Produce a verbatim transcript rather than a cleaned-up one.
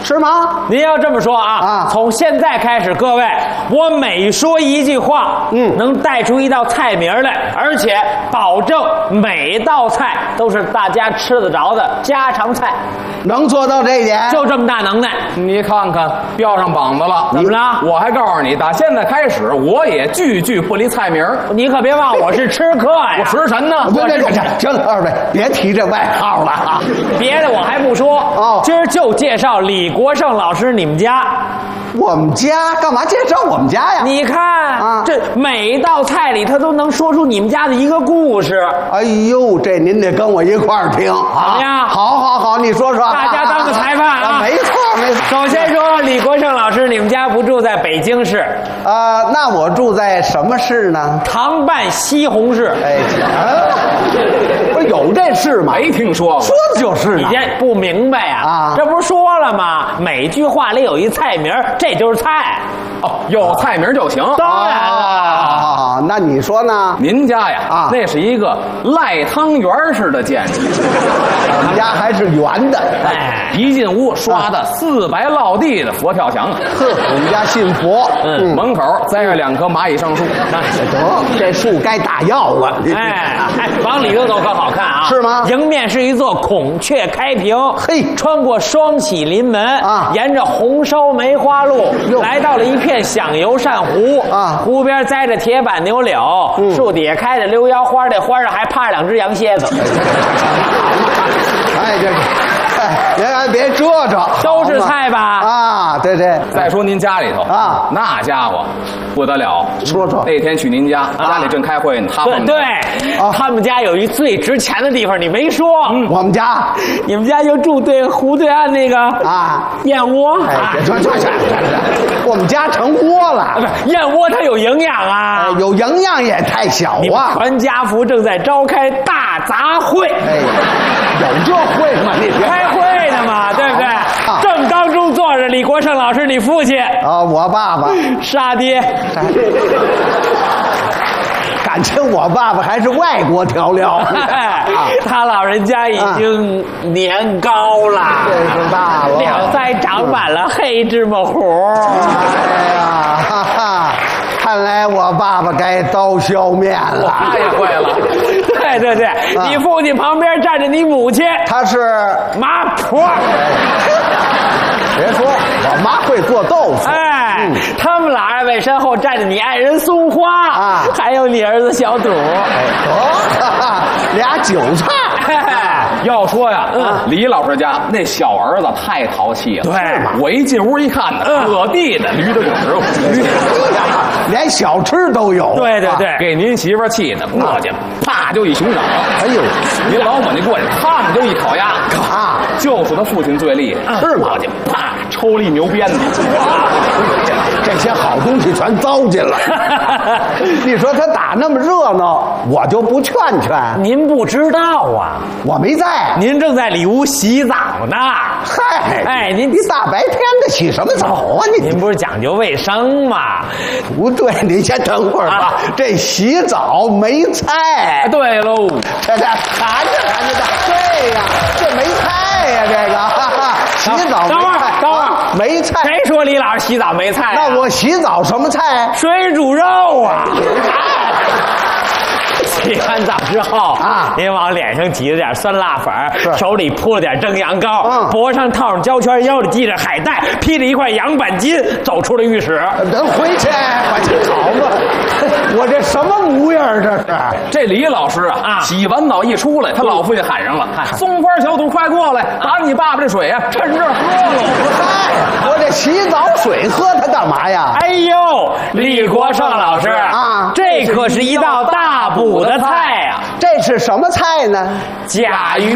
是吗？ 您要这么说啊， 啊从现在开始，各位，我每说一句话， 嗯能带出一道菜名来，而且保证每道菜都是大家吃得着的家常菜， 能做到这一点？ 就这么大能耐。 你看看，标上膀子了， 怎么了？ 我还告诉你，打现在开始，我也句句不离菜名儿。 你可别忘我是吃客呀！ 我食神呢？ 别别别，行了，二位别提这外号了啊！ 别的我还不说哦今儿就介绍李国盛老师你们家。 我们家干嘛介绍我们家呀？ 你看啊这每一道菜里，他都能说出你们家的一个故事。 哎呦，这您得跟我一块儿听啊！ 怎么样好好好，你说说。 大家当个裁判啊！ 没错没错。 首先说，李国盛老师，你们家不住在北京市， 啊，那我住在什么市呢？ 常办西红柿。 哎，不是有这事吗？ 没听说过。 说的就是你呢。 这不明白呀？ 啊这不是说了吗？每句话里有一菜名，这就是菜。 哦，有菜名就行。 当然了， 啊，那你说呢？ 您家呀， 啊那是一个赖汤圆式的建筑。 我们家还是圆的。 哎， 一进屋刷的四白落地的佛跳墙啊， 呵，我们家信佛。 嗯门口栽着两棵蚂蚁上树。 得，这树该打药了。 哎哎，往里头走可好看啊！ 是吗迎面是一座孔雀开屏， 嘿穿过双喜临门啊沿着红烧梅花路哟来到了一片响油扇湖啊湖边栽着铁板牛柳， 嗯树底下开着溜腰花，这花上还趴着两只羊蝎子， 哎，这个，哎，别别折折， 都是菜吧？ 啊，对对。 再说您家里头啊那家伙不得了。 说说那天去您家，家里正开会呢，他们对对， 啊他们家有一最值钱的地方，你没说。 我们家你们家就住对湖对岸那个啊， 燕窝。 哎，别说说说，我们家成窝啊， 了不。是燕窝，它有营养啊哎，。有营养也太小你们啊！ 传家福正在召开大杂烩， 哎呀，有这会吗？你别开会呢嘛，对不对？ 啊正当中坐着李国盛老师，你父亲啊，我爸爸， 杀爹， 感情我爸爸还是外国调料啊， 他老人家已经年高了， 岁数大了， 两腮长满了黑芝麻糊。 哎呀，哈哈，看来我爸爸该刀削面了。 太会了。 对对对，你父亲旁边站着你母亲他是， 麻婆。 别说，我妈会做豆腐。 哎， 嗯他们俩二位身后站着你爱人松花啊还有你儿子小肚。 哦，哈哈，俩韭菜。 要说呀， 嗯李老师家那小儿子太淘气了。 对是吗我一进屋一看呢， 嗯各地的驴都有时候，驴连小吃都有。 对对对啊给您媳妇儿气的过去，啪就一熊掌。 哎呦， 您老母亲过去，他们就一烤鸭。 啊， 就说他父亲最厉害， 是吗过去啪抽了一牛鞭子。 这些好东西全糟践了。你说他打那么热闹，我就不劝劝。 您不知道啊， 我没在。 您正在里屋洗澡呢。 嗨， 哎，您你大白天的洗什么澡啊你？ 您不是讲究卫生吗？ 不对，你先等会儿吧。 啊这洗澡没菜。 对喽， 这这谈着谈着的，对呀，这没菜呀，这个哈哈洗澡没等会儿菜， 等会儿啊没菜。 谁说李老师洗澡没菜啊？ 那我洗澡什么菜？ 水煮肉啊！洗完澡之后啊您往脸上挤了点酸辣粉是手里铺了点蒸羊羔， 嗯脖上套上胶圈，腰里系着海带，披着一块羊板筋，走出了浴室。 能回去，我去好嘛？我这什么模样儿？这是？ 这李老师啊， 啊洗完澡一出来，他老父亲喊上了：“松花小肚，快过来，把你爸爸这水啊，趁热喝了。” 嗨，我这洗澡水喝它干嘛呀？ 哎呦，李国盛老师啊这可是一道大补的菜啊！ 这是什么菜呢？ 甲鱼